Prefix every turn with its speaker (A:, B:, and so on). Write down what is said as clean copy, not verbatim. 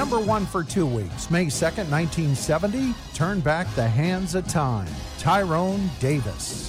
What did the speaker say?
A: number one for 2 weeks. May 2nd, 1970, Turn Back the Hands of Time. Tyrone Davis.